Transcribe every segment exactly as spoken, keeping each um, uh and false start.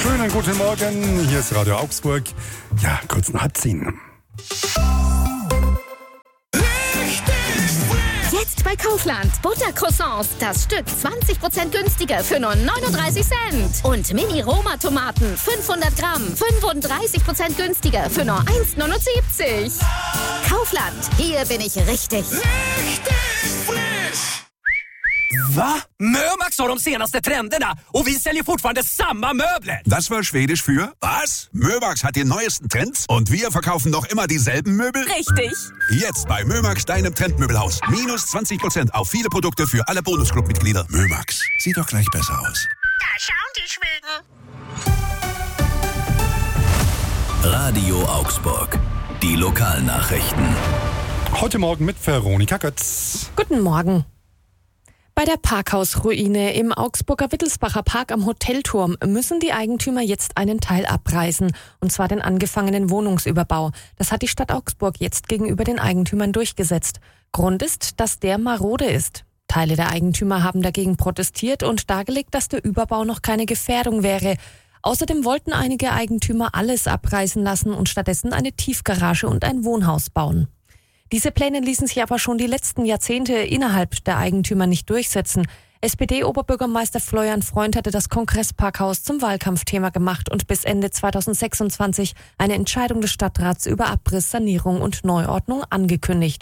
Schönen guten Morgen, hier ist Radio Augsburg. Ja, kurz nach halb zehn. Jetzt bei Kaufland. Buttercroissants. Das Stück zwanzig Prozent günstiger für nur neununddreißig Cent. Und Mini-Roma-Tomaten. fünfhundert Gramm. fünfunddreißig Prozent günstiger für nur eins Komma neunundsiebzig. Kaufland. Hier bin ich richtig. Richtig frisch! Va? Mömax har de senaste trenderna och vi säljer fortfarande samma möbler. Das war Schwedisch für was? Mömax hat die neuesten Trends und wir verkaufen noch immer dieselben Möbel? Richtig. Jetzt bei Mömax, deinem Trendmöbelhaus. Minus zwanzig Prozent auf viele Produkte für alle Bonusclub-Mitglieder. Mömax, sieht doch gleich besser aus. Da schauen die Schweden. Radio Augsburg. Die Lokalnachrichten. Heute Morgen mit Veronika Götz. Guten Morgen. Bei der Parkhausruine im Augsburger Wittelsbacher Park am Hotelturm müssen die Eigentümer jetzt einen Teil abreißen, und zwar den angefangenen Wohnungsüberbau. Das hat die Stadt Augsburg jetzt gegenüber den Eigentümern durchgesetzt. Grund ist, dass der marode ist. Teile der Eigentümer haben dagegen protestiert und dargelegt, dass der Überbau noch keine Gefährdung wäre. Außerdem wollten einige Eigentümer alles abreißen lassen und stattdessen eine Tiefgarage und ein Wohnhaus bauen. Diese Pläne ließen sich aber schon die letzten Jahrzehnte innerhalb der Eigentümer nicht durchsetzen. S P D-Oberbürgermeister Florian Freund hatte das Kongressparkhaus zum Wahlkampfthema gemacht und bis Ende zweitausendsechsundzwanzig eine Entscheidung des Stadtrats über Abriss, Sanierung und Neuordnung angekündigt.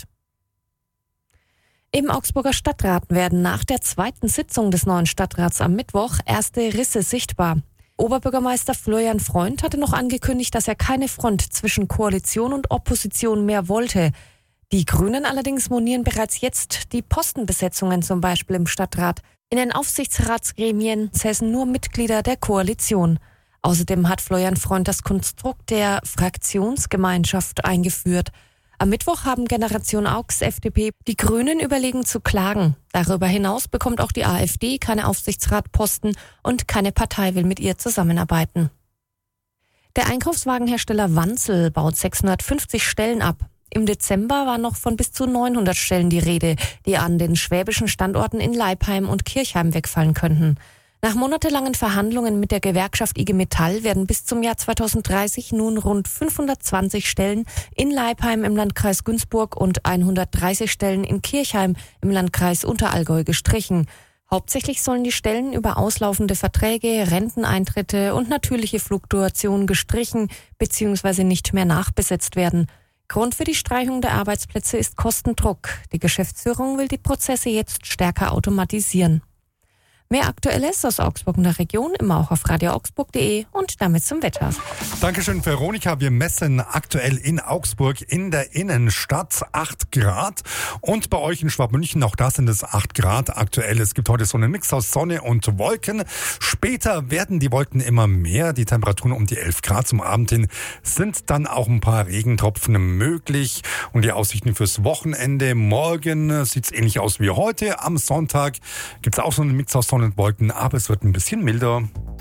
Im Augsburger Stadtrat werden nach der zweiten Sitzung des neuen Stadtrats am Mittwoch erste Risse sichtbar. Oberbürgermeister Florian Freund hatte noch angekündigt, dass er keine Front zwischen Koalition und Opposition mehr wollte. Die Grünen allerdings monieren bereits jetzt die Postenbesetzungen, zum Beispiel im Stadtrat. In den Aufsichtsratsgremien säßen nur Mitglieder der Koalition. Außerdem hat Florian Freund das Konstrukt der Fraktionsgemeinschaft eingeführt. Am Mittwoch haben Generation Augs, F D P, die Grünen überlegen zu klagen. Darüber hinaus bekommt auch die AfD keine Aufsichtsratposten und keine Partei will mit ihr zusammenarbeiten. Der Einkaufswagenhersteller Wanzel baut sechshundertfünfzig Stellen ab. Im Dezember war noch von bis zu neunhundert Stellen die Rede, die an den schwäbischen Standorten in Leipheim und Kirchheim wegfallen könnten. Nach monatelangen Verhandlungen mit der Gewerkschaft I G Metall werden bis zum Jahr zweitausenddreißig nun rund fünfhundertzwanzig Stellen in Leipheim im Landkreis Günzburg und hundertdreißig Stellen in Kirchheim im Landkreis Unterallgäu gestrichen. Hauptsächlich sollen die Stellen über auslaufende Verträge, Renteneintritte und natürliche Fluktuation gestrichen bzw. nicht mehr nachbesetzt werden. Grund für die Streichung der Arbeitsplätze ist Kostendruck. Die Geschäftsführung will die Prozesse jetzt stärker automatisieren. Mehr Aktuelles aus Augsburg und der Region immer auch auf radio augsburg punkt de und damit zum Wetter. Dankeschön, Veronika. Wir messen aktuell in Augsburg in der Innenstadt acht Grad. Und bei euch in Schwabmünchen, auch da sind es acht Grad aktuell. Es gibt heute so einen Mix aus Sonne und Wolken. Später werden die Wolken immer mehr. Die Temperaturen um die elf Grad zum Abend hin sind dann auch ein paar Regentropfen möglich. Und die Aussichten fürs Wochenende. Morgen sieht es ähnlich aus wie heute. Am Sonntag gibt es auch so einen Mix aus Sonne und Wolken, aber es wird ein bisschen milder.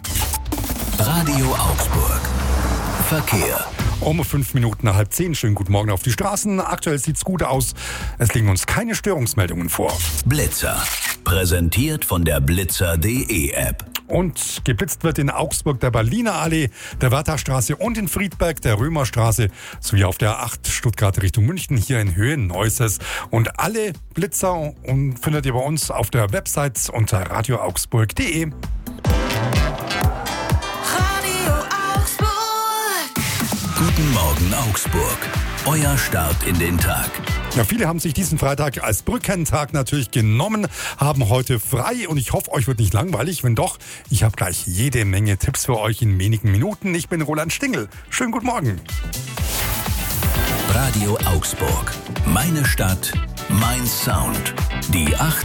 Radio Augsburg. Verkehr. Um fünf Minuten nach halb zehn. Schönen guten Morgen auf die Straßen. Aktuell sieht's gut aus. Es liegen uns keine Störungsmeldungen vor. Blitzer. Präsentiert von der blitzer punkt de App. Und geblitzt wird in Augsburg der Berliner Allee, der Wörtherstraße und in Friedberg der Römerstraße sowie auf der acht Stuttgart Richtung München hier in Höhe Neusses. Und alle Blitzer findet ihr bei uns auf der Website unter radio augsburg punkt de. Guten Morgen Augsburg. Euer Start in den Tag. Ja, viele haben sich diesen Freitag als Brückentag natürlich genommen, haben heute frei und ich hoffe, euch wird nicht langweilig. Wenn doch, ich habe gleich jede Menge Tipps für euch in wenigen Minuten. Ich bin Roland Stingel. Schönen guten Morgen. Radio Augsburg. Meine Stadt, mein Sound. Die acht